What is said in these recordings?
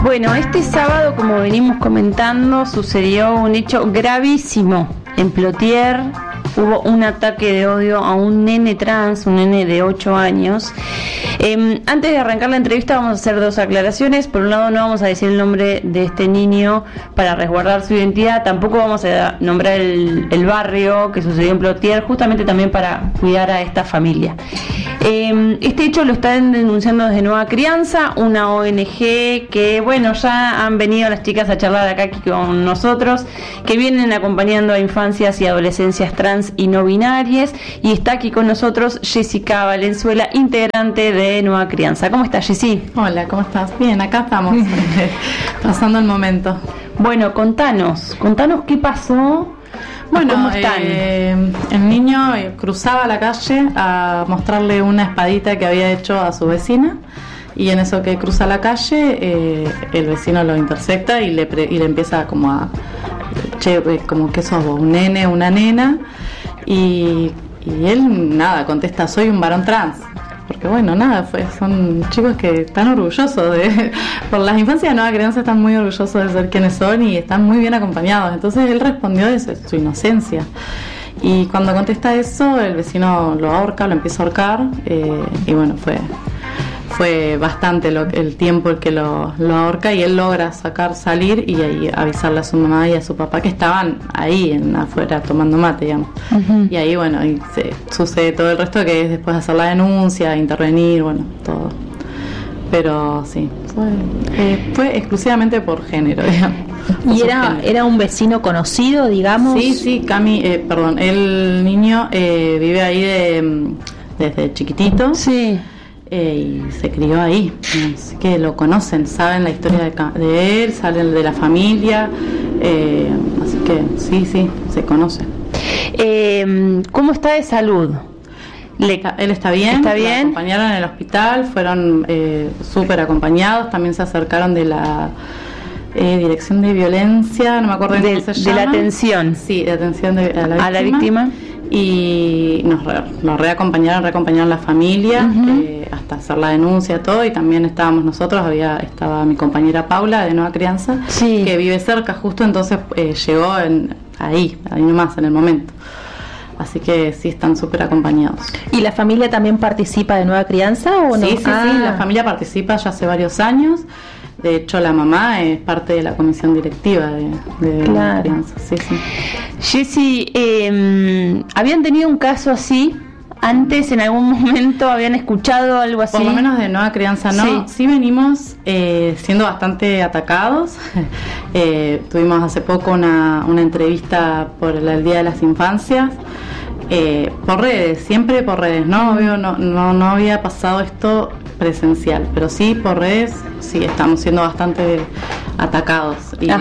Bueno, este sábado, como venimos comentando, sucedió un hecho gravísimo en Plotier. Hubo un ataque de odio a un nene trans, un nene de 8 años. Antes de arrancar la entrevista vamos a hacer dos aclaraciones. Por un lado, no vamos a decir el nombre de este niño para resguardar su identidad. Tampoco vamos a nombrar el barrio que sucedió en Plotier, justamente también para cuidar a esta familia. Este hecho lo están denunciando desde Nueva Crianza, una ONG que, bueno, ya han venido las chicas a charlar acá aquí con nosotros, que vienen acompañando a infancias y adolescencias trans y no binarias, y está aquí con nosotros Jessica Valenzuela, integrante de Nueva Crianza. ¿Cómo estás, Jessy? Hola, ¿cómo estás? Bien, acá estamos, pasando el momento. Bueno, contanos qué pasó. Bueno, ¿cómo están? El niño cruzaba la calle a mostrarle una espadita que había hecho a su vecina, y en eso que cruza la calle, el vecino lo intersecta y le empieza como a... como que sos vos, un nene, una nena, y él nada, contesta, soy un varón trans. Porque bueno, nada, son chicos que están orgullosos por las infancias de Nueva Crianza, están muy orgullosos de ser quienes son y están muy bien acompañados. Entonces él respondió de su inocencia. Y cuando contesta eso, el vecino lo ahorca, lo empieza a ahorcar, y bueno, fue bastante el tiempo el que lo ahorca, y él logra salir y ahí avisarle a su mamá y a su papá, que estaban ahí afuera tomando mate, digamos. Uh-huh. Y ahí, bueno, sucede todo el resto, que es después hacer la denuncia, intervenir, bueno, todo. Pero sí, fue exclusivamente por género, digamos. ¿Y era un vecino conocido, digamos? Sí, el niño vive ahí desde chiquitito. Sí. Y se crió ahí, así que lo conocen, saben la historia de él, saben de la familia, así que sí, se conocen. ¿Cómo está de salud? Él está bien, lo acompañaron en el hospital, fueron súper acompañados, también se acercaron de la Dirección de Violencia, no me acuerdo cómo se llama. De la atención. Sí, de atención a la víctima. Y nos reacompañaron la familia, uh-huh, hasta hacer la denuncia, todo, y también estábamos nosotros, estaba mi compañera Paula de Nueva Crianza, sí, que vive cerca justo, entonces llegó ahí nomás en el momento. Así que sí, están súper acompañados. ¿Y la familia también participa de Nueva Crianza o no? Sí, la familia participa ya hace varios años. De hecho, la mamá es parte de la comisión directiva de Nueva Crianza. Sí. Jessy, ¿habían tenido un caso así antes? ¿En algún momento habían escuchado algo así? Por lo menos de Nueva Crianza no. Sí venimos siendo bastante atacados. Tuvimos hace poco una entrevista por el Día de las Infancias. Por redes, siempre por redes, no había pasado esto presencial, pero sí por redes, sí estamos siendo bastante atacados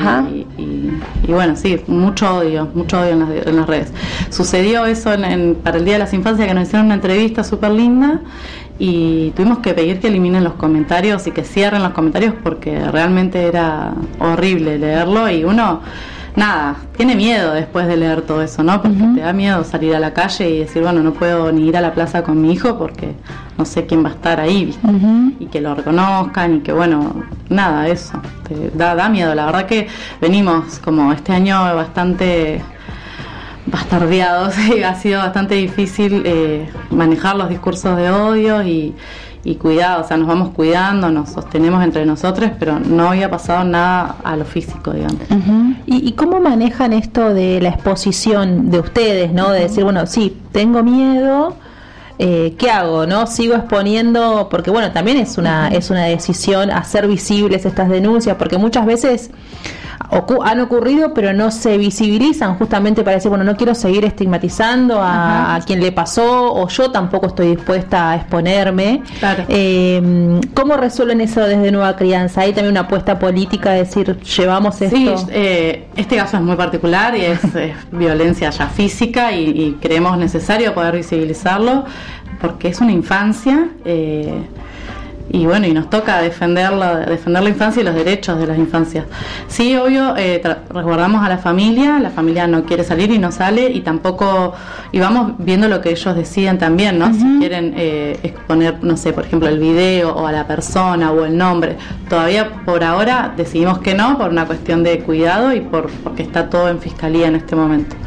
y bueno, sí, mucho odio en las redes. Sucedió eso para el Día de las Infancias, que nos hicieron una entrevista súper linda y tuvimos que pedir que eliminen los comentarios y que cierren los comentarios, porque realmente era horrible leerlo, y uno tiene miedo después de leer todo eso, ¿no? Porque, uh-huh, te da miedo salir a la calle y decir, bueno, no puedo ni ir a la plaza con mi hijo porque no sé quién va a estar ahí, ¿viste? Uh-huh. Y que lo reconozcan y que, bueno, eso, te da miedo. La verdad que venimos como este año bastante bastardeados, ha sido bastante difícil manejar los discursos de odio y cuidado, o sea, nos vamos cuidando, nos sostenemos entre nosotros, pero no había pasado nada a lo físico, digamos. Uh-huh. ¿Y cómo manejan esto de la exposición de ustedes, no? De decir, bueno, sí, tengo miedo, ¿qué hago, no? Sigo exponiendo, porque bueno, también es una decisión hacer visibles estas denuncias, porque muchas veces han ocurrido, pero no se visibilizan, justamente para decir, bueno, no quiero seguir estigmatizando a quien le pasó, o yo tampoco estoy dispuesta a exponerme. Claro. ¿Cómo resuelven eso desde Nueva Crianza? ¿Hay también una apuesta política de decir, llevamos esto? Sí, este caso es muy particular y es violencia ya física, y creemos necesario poder visibilizarlo porque es una infancia. y bueno, y nos toca defender la infancia y los derechos de las infancias. Sí, obvio, resguardamos a la familia no quiere salir y no sale, y tampoco, y vamos viendo lo que ellos deciden también, ¿no? Si quieren exponer, no sé, por ejemplo, el video o a la persona o el nombre. Todavía por ahora decidimos que no, por una cuestión de cuidado y porque está todo en fiscalía en este momento.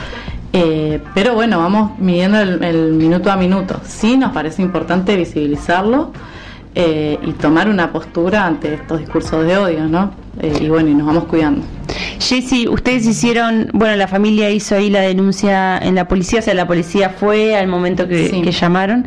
Pero bueno, vamos midiendo el minuto a minuto. Sí nos parece importante visibilizarlo y tomar una postura ante estos discursos de odio, ¿no? Y bueno, y nos vamos cuidando. Jessy, ustedes hicieron, bueno, la familia hizo ahí la denuncia en la policía, o sea, la policía fue al momento que llamaron,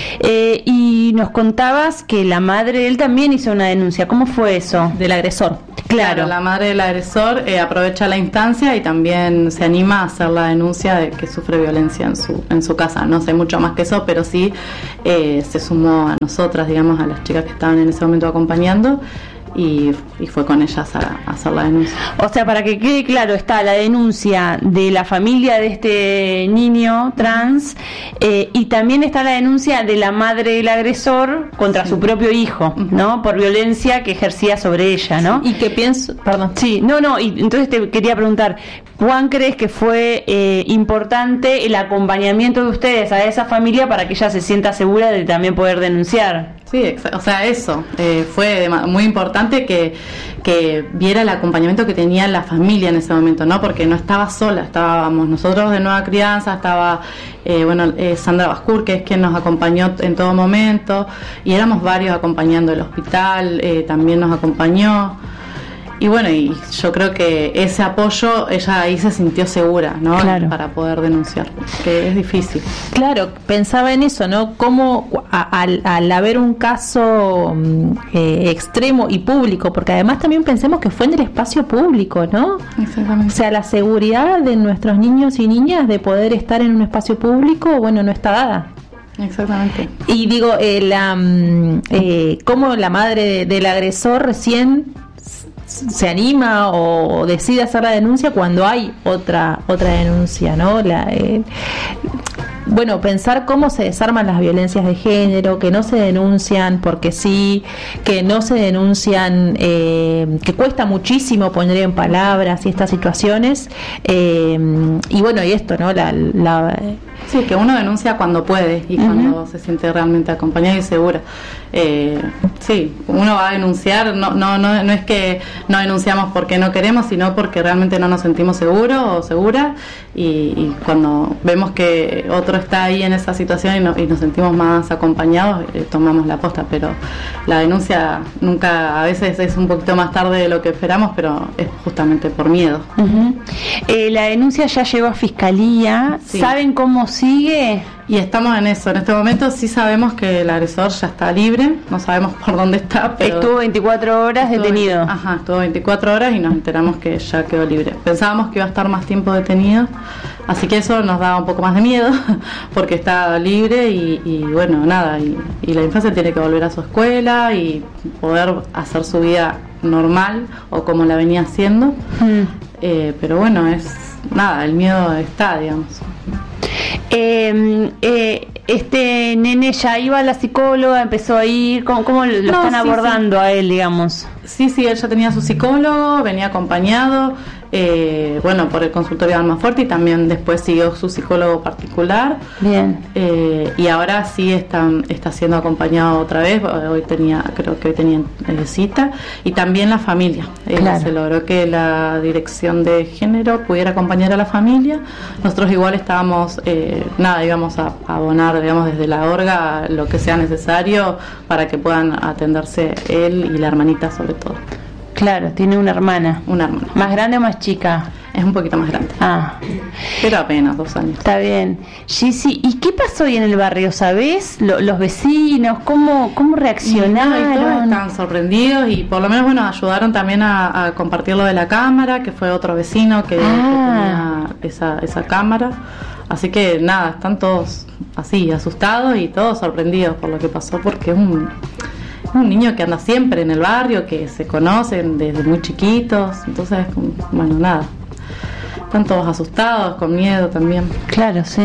y nos contabas que la madre de él también hizo una denuncia. ¿Cómo fue eso? Del agresor. Claro, la madre del agresor aprovecha la instancia y también se anima a hacer la denuncia de que sufre violencia en su casa. No sé mucho más que eso, pero sí se sumó a nosotras, digamos, a las chicas que estaban en ese momento acompañando, y fue con ellas a hacer la denuncia. O sea, para que quede claro, está la denuncia de la familia de este niño trans, y también está la denuncia de la madre del agresor contra su propio hijo, ¿no? Por violencia que ejercía sobre ella, ¿no? Y que pienso, perdón. Sí, y entonces te quería preguntar, ¿cuán crees que fue importante el acompañamiento de ustedes a esa familia para que ella se sienta segura de también poder denunciar? Sí, o sea, eso fue muy importante que viera el acompañamiento que tenía la familia en ese momento, ¿no? Porque no estaba sola, estábamos nosotros de Nueva Crianza, estaba Sandra Bascur, que es quien nos acompañó en todo momento, y éramos varios acompañando. El hospital también nos acompañó. Y bueno, y yo creo que ese apoyo, ella ahí se sintió segura, ¿no? Claro. Para poder denunciar, que es difícil. Claro, pensaba en eso, ¿no? Cómo al haber un caso extremo y público, porque además también pensemos que fue en el espacio público, ¿no? Exactamente. O sea, la seguridad de nuestros niños y niñas de poder estar en un espacio público, bueno, no está dada. Exactamente. Y digo, cómo la madre del agresor recién se anima o decide hacer la denuncia cuando hay otra denuncia, ¿no? Bueno, pensar cómo se desarman las violencias de género, que no se denuncian porque sí, que no se denuncian, que cuesta muchísimo poner en palabras estas situaciones, y bueno, y esto, ¿no? Sí, que uno denuncia cuando puede y cuando se siente realmente acompañada y segura. Sí, uno va a denunciar, no es que no denunciamos porque no queremos, sino porque realmente no nos sentimos seguros o seguras, y cuando vemos que otro está ahí en esa situación y nos sentimos más acompañados, tomamos la posta. Pero la denuncia nunca, a veces es un poquito más tarde de lo que esperamos, pero es justamente por miedo. La denuncia ya llegó a fiscalía. Sí. ¿Saben cómo sigue? Y estamos en eso. En este momento sí sabemos que el agresor ya está libre, no sabemos por dónde está, pero estuvo 24 horas detenido. Estuvo 24 horas y nos enteramos que ya quedó libre. Pensábamos que iba a estar más tiempo detenido, así que eso nos da un poco más de miedo, porque está libre y bueno, nada, y la infancia tiene que volver a su escuela y poder hacer su vida normal o como la venía haciendo. Pero bueno, el miedo está, digamos. Este nene ya iba a la psicóloga, empezó a ir, ¿cómo lo están abordando a él, digamos? Sí, él ya tenía su psicólogo, venía acompañado, por el consultorio de Almafuerte, y también después siguió su psicólogo particular. Bien. Y ahora sí está siendo acompañado otra vez. Creo que hoy tenía cita, y también la familia. Claro. Se logró que la dirección de género pudiera acompañar a la familia. Nosotros igual estábamos, íbamos a abonar, digamos, desde la orga lo que sea necesario para que puedan atenderse él y la hermanita sobre todo. Claro, tiene una hermana. Una hermana. ¿Más grande o más chica? Es un poquito más grande. Pero apenas 2 años. Está bien. Jessy, ¿y qué pasó hoy en el barrio? ¿Sabés? Los vecinos, ¿cómo reaccionaron? Y todos estaban sorprendidos, y por lo menos, ayudaron también a compartir lo de la cámara, que fue otro vecino que tenía esa cámara. Así que nada, están todos así, asustados y todos sorprendidos por lo que pasó, porque es un niño que anda siempre en el barrio, que se conocen desde muy chiquitos. Entonces, nada, están todos asustados, con miedo también. Claro, sí.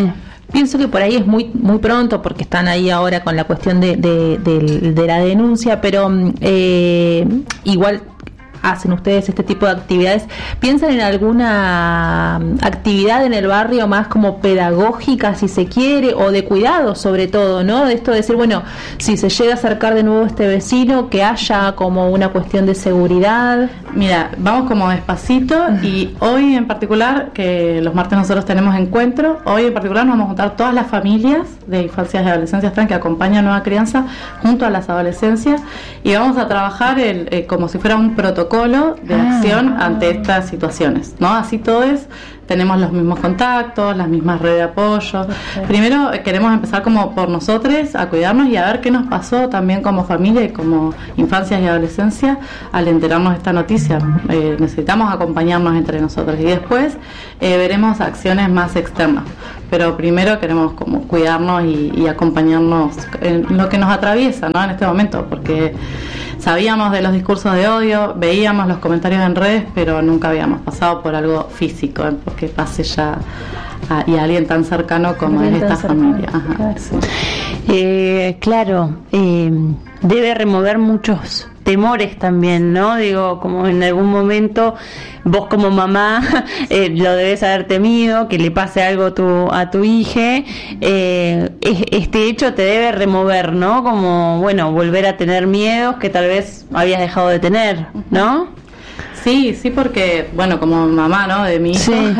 Pienso que por ahí es muy pronto, porque están ahí ahora con la cuestión de la denuncia, pero igual hacen ustedes este tipo de actividades. ¿Piensan en alguna actividad en el barrio más como pedagógica, si se quiere, o de cuidado sobre todo, ¿no? De esto de decir, bueno, si se llega a acercar de nuevo este vecino, que haya como una cuestión de seguridad. Mira, vamos como despacito, y hoy en particular, que los martes nosotros tenemos encuentro, hoy en particular nos vamos a juntar todas las familias de infancias y adolescencias trans que acompañan Nueva Crianza junto a las adolescencias, y vamos a trabajar como si fuera un protocolo de acción ante estas situaciones, ¿no? Así todos tenemos los mismos contactos, las mismas redes de apoyo. Primero queremos empezar como por nosotros, a cuidarnos y a ver qué nos pasó también como familia y como infancias y adolescencia al enterarnos de esta noticia. Necesitamos acompañarnos entre nosotros, y después veremos acciones más externas. Pero primero queremos como cuidarnos y acompañarnos en lo que nos atraviesa, ¿no? En este momento, porque sabíamos de los discursos de odio, veíamos los comentarios en redes, pero nunca habíamos pasado por algo físico, porque pase ya y a alguien tan cercano como es esta familia. Ajá, sí. Claro, debe remover muchos temores también, ¿no? Digo, como en algún momento vos como mamá lo debes haber temido, que le pase algo a tu hija. Este hecho te debe remover, ¿no? Como, bueno, volver a tener miedos que tal vez habías dejado de tener, ¿no? Sí, porque, bueno, como mamá, ¿no?, de mi hijo, sí.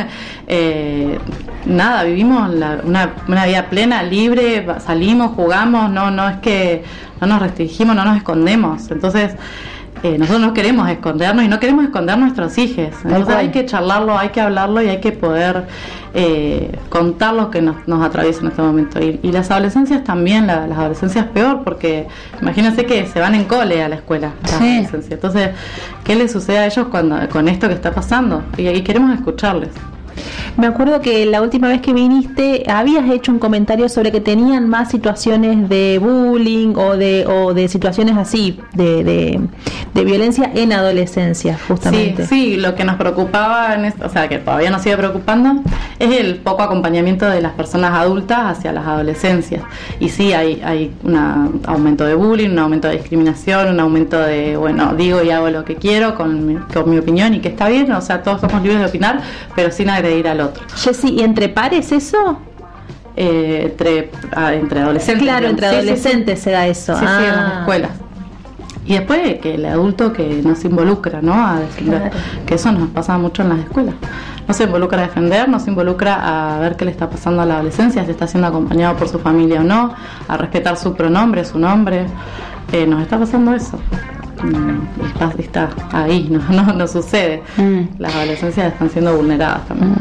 Nada, vivimos una vida plena, libre, salimos, jugamos, no es que no nos restringimos, no nos escondemos. Entonces, nosotros no queremos escondernos y no queremos esconder nuestros hijos. Entonces hay que charlarlo, hay que hablarlo y hay que poder contar lo que nos atraviesa en este momento. Y las adolescencias también, las adolescencias peor, porque imagínense que se van en cole a la escuela, las adolescencias. Entonces, ¿qué les sucede a ellos con esto que está pasando? Y queremos escucharles. Me acuerdo que la última vez que viniste habías hecho un comentario sobre que tenían más situaciones de bullying o de situaciones así de violencia en adolescencia, justamente. Sí, lo que nos preocupaba, o sea, que todavía nos sigue preocupando, es el poco acompañamiento de las personas adultas hacia las adolescencias. Y sí, hay un aumento de bullying, un aumento de discriminación, un aumento de, bueno, digo y hago lo que quiero con mi opinión, y que está bien, o sea, todos somos libres de opinar, pero sin agredir al otro. Jessy, ¿y entre pares eso? Entre adolescentes. Claro, entre adolescentes se da eso. Sí, en las escuelas. Y después que el adulto que no se involucra, ¿no?, a defender, claro. Que eso nos pasa mucho en las escuelas. No se involucra a defender, no se involucra a ver qué le está pasando a la adolescencia, si está siendo acompañado por su familia o no, a respetar su pronombre, su nombre. Nos está pasando eso. Y está ahí, no sucede. Las adolescencias están siendo vulneradas también.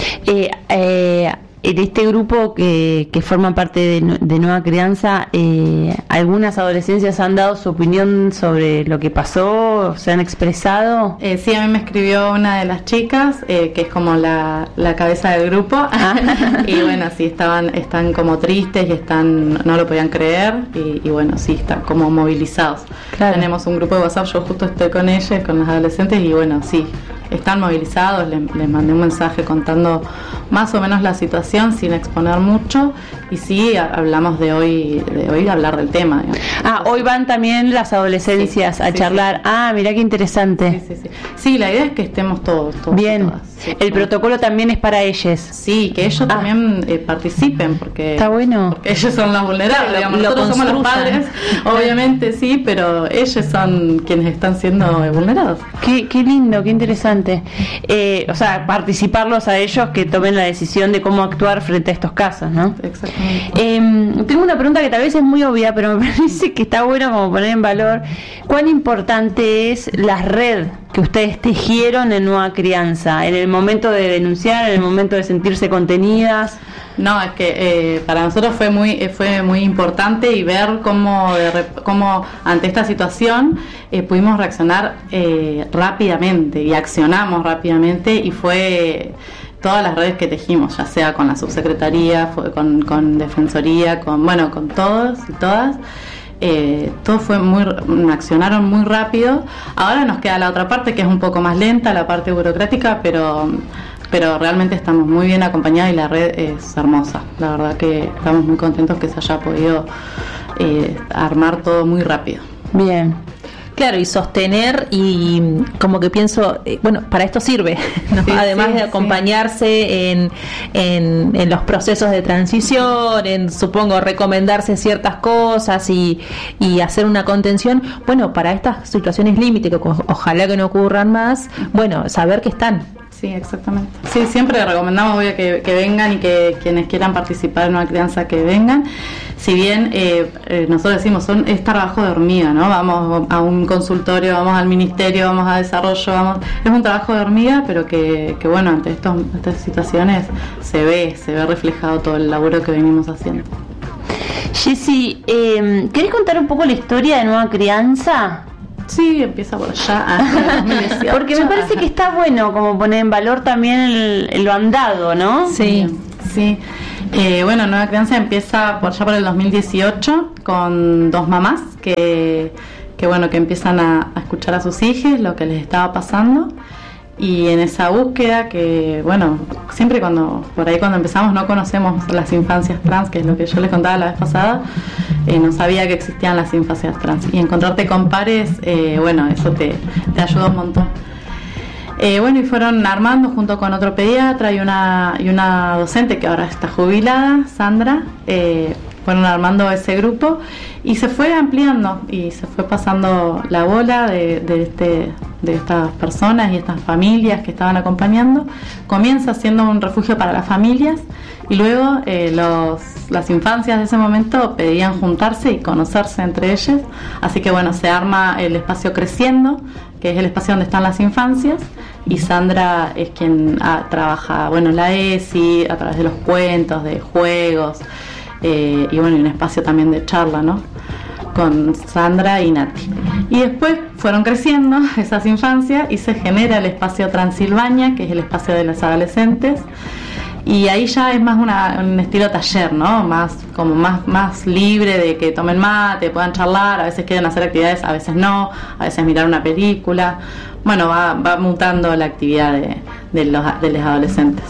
En este grupo que forma parte de Nueva Crianza, ¿algunas adolescencias han dado su opinión sobre lo que pasó? ¿Se han expresado? Sí, a mí me escribió una de las chicas, que es como la cabeza del grupo. Y bueno, sí, están como tristes y no lo podían creer, y bueno, sí, están como movilizados. Claro. Tenemos un grupo de WhatsApp, yo justo estoy con ellas, con las adolescentes, y bueno, sí, están movilizados. Les mandé un mensaje contando más o menos la situación sin exponer mucho, y sí hablamos de hoy hablar del tema, digamos. Hoy van también las adolescencias a charlar. Sí. Mirá qué interesante. Sí, la idea es que estemos todos bien. Todas. Sí, el protocolo también es para ellos. Sí, que ellos también participen, porque está bueno. Porque ellos son los vulnerables, digamos. Nosotros somos los padres, obviamente sí, pero ellos son quienes están siendo vulnerados. Qué lindo, qué interesante. O sea, participarlos a ellos que tomen la decisión de cómo actuar frente a estos casos, ¿no? Exactamente. Tengo una pregunta que tal vez es muy obvia, pero me parece que está bueno como poner en valor. ¿Cuán importante es la red que ustedes tejieron en Nueva Crianza, en el momento de denunciar, en el momento de sentirse contenidas? No, es que para nosotros fue muy importante, y ver cómo ante esta situación pudimos reaccionar rápidamente, y accionamos rápidamente, y fue todas las redes que tejimos, ya sea con la subsecretaría, con Defensoría, con todos y todas. Todo accionaron muy rápido. Ahora nos queda la otra parte, que es un poco más lenta, la parte burocrática, pero pero realmente estamos muy bien acompañados y la red es hermosa. La verdad que estamos muy contentos que se haya podido armar todo muy rápido. Bien. Claro, y sostener, y como que pienso, bueno, para esto sirve, ¿no? Sí, además de acompañarse en los procesos de transición, en, supongo, recomendarse ciertas cosas y hacer una contención, bueno, para estas situaciones límite, que ojalá que no ocurran más, bueno, saber que están. Sí, exactamente. Sí, siempre recomendamos, obvio, que vengan y que quienes quieran participar en una crianza que vengan. Si bien nosotros decimos, es trabajo de hormiga, ¿no? Vamos a un consultorio, vamos al ministerio, vamos a desarrollo, es un trabajo de hormiga, pero que bueno, ante estas situaciones se ve reflejado todo el laburo que venimos haciendo. Jessy, ¿querés contar un poco la historia de Nueva Crianza? Sí, empieza por allá. 2018. Porque me parece que está bueno como poner en valor también lo andado, ¿no? Sí, sí. Bueno, Nueva Crianza empieza por allá por el 2018 con 2 mamás que empiezan a escuchar a sus hijos lo que les estaba pasando. Y en esa búsqueda que, bueno, siempre cuando empezamos no conocemos las infancias trans, que es lo que yo les contaba la vez pasada, no sabía que existían las infancias trans. Y encontrarte con pares, eso te ayuda un montón. Y fueron armando junto con otro pediatra y una docente que ahora está jubilada, Sandra, fueron armando ese grupo y se fue ampliando y se fue pasando la bola de estas personas y estas familias que estaban acompañando. Comienza siendo un refugio para las familias y luego las infancias de ese momento pedían juntarse y conocerse entre ellas, así que se arma el espacio Creciendo, que es el espacio donde están las infancias, y Sandra es quien trabaja la ESI a través de los cuentos, de juegos, y un espacio también de charla, ¿no?, con Sandra y Nati. Y después fueron creciendo esas infancias y se genera el espacio Transilvania, que es el espacio de los adolescentes, y ahí ya es más un estilo taller, ¿no?, más libre, de que tomen mate, puedan charlar, a veces quieren hacer actividades, a veces no, a veces mirar una película. Va mutando la actividad de los adolescentes.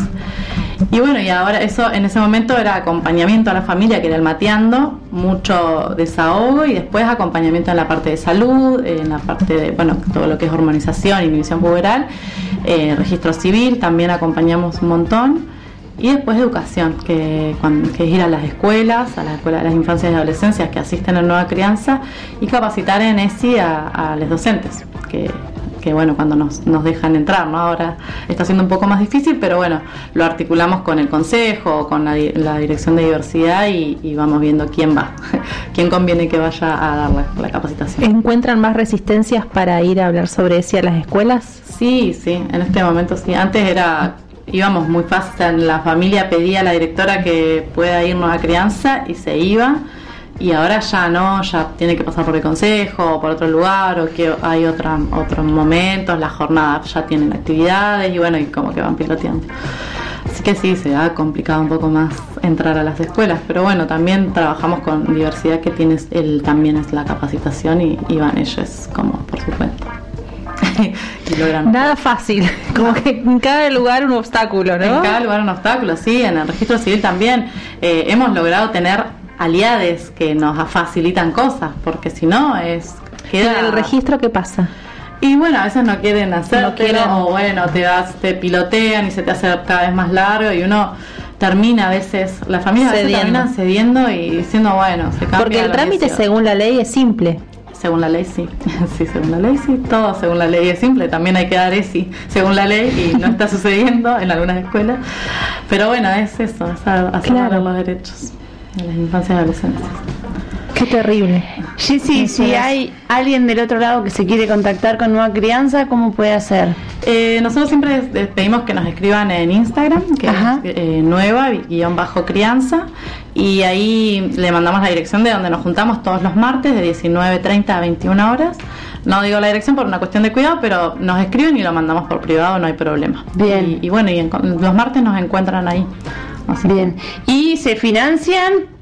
Y ahora eso en ese momento era acompañamiento a la familia, que era el mateando, mucho desahogo, y después acompañamiento en la parte de salud, en la parte de todo lo que es hormonización, inhibición puberal, registro civil, también acompañamos un montón, y después educación, que es ir a las escuelas, de las infancias y adolescencias que asisten a Nueva Crianza, y capacitar en ESI a los docentes, que cuando nos dejan entrar, ¿no? Ahora está siendo un poco más difícil, pero lo articulamos con el consejo, con la dirección de diversidad y vamos viendo quién conviene que vaya a dar la capacitación. ¿Encuentran más resistencias para ir a hablar sobre eso a las escuelas? Sí, en este momento sí. Antes íbamos muy fácil, la familia pedía a la directora que pueda ir Nueva Crianza y se iba. Y ahora ya no, ya tiene que pasar por el consejo o por otro lugar, o que hay otros momentos, las jornadas ya tienen actividades y como que van piloteando. Así que sí, se ha complicado un poco más entrar a las escuelas, pero también trabajamos con diversidad, que también es la capacitación y van ellos como por su cuenta. Y logran. Nada fácil, como que en cada lugar un obstáculo, ¿no? En cada lugar un obstáculo, sí, en el registro civil también hemos logrado tener aliades que nos facilitan cosas, porque si no queda... ¿El registro qué pasa? Y a veces no quieren hacerlo, o te pilotean y se te hace cada vez más largo y uno termina a veces, la familia a veces terminan cediendo y diciendo se cambia. Porque el trámite según la ley es simple. Según la ley sí, según la ley sí, todo según la ley es simple, también hay que dar ESI según la ley y no está sucediendo en algunas escuelas, pero es eso, es hacer valer los derechos de las infancias y adolescentes. Qué terrible. Jessy, si hay alguien del otro lado que se quiere contactar con Nueva Crianza, ¿cómo puede hacer? Nosotros siempre pedimos que nos escriban en Instagram, que es nueva_crianza, y ahí le mandamos la dirección de donde nos juntamos todos los martes de 19:30 a 21 horas. No digo la dirección por una cuestión de cuidado, pero nos escriben y lo mandamos por privado, no hay problema. Bien. Y los martes nos encuentran ahí. Bien. ¿Y se financian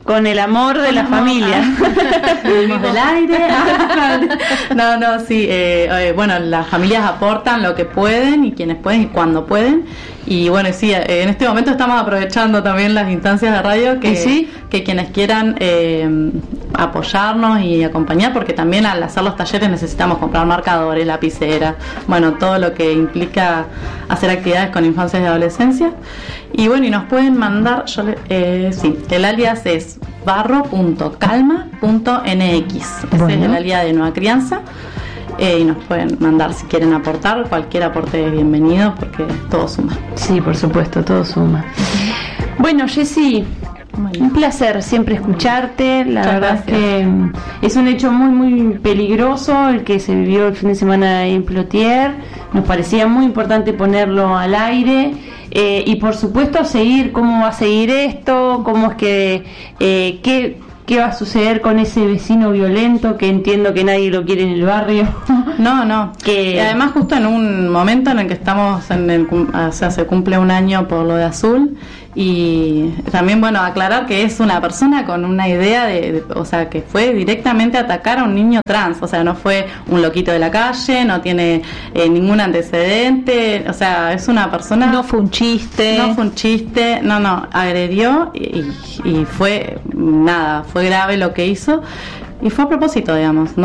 con el amor de la familia. Vivimos del aire. No, sí. Bueno, las familias aportan lo que pueden y quienes pueden y cuando pueden. Y bueno, sí, en este momento estamos aprovechando también las instancias de radio que quienes quieran apoyarnos y acompañar, porque también al hacer los talleres necesitamos comprar marcadores, lapiceras, bueno, todo lo que implica hacer actividades con infancias y adolescencias. Y bueno, y nos pueden mandar, el alias es barro.calma.nx, ese es el alias de Nueva Crianza. Y nos pueden mandar si quieren aportar, cualquier aporte es bienvenido porque todo suma. Sí, por supuesto, todo suma. Bueno, Jessy, un placer siempre escucharte. La verdad es que es un hecho muy, muy peligroso el que se vivió el fin de semana en Plotier. Nos parecía muy importante ponerlo al aire. Y por supuesto seguir cómo va a seguir esto, cómo es que ¿qué va a suceder con ese vecino violento que entiendo que nadie lo quiere en el barrio? No. Y además justo en un momento en el que estamos, se cumple un año por lo de Azul, y también, bueno, aclarar que es una persona con una idea o sea, que fue directamente a atacar a un niño trans, o sea, no fue un loquito de la calle, no tiene ningún antecedente, o sea, es una persona... No fue un chiste, agredió y fue grave lo que hizo, y fue a propósito, digamos, ¿no?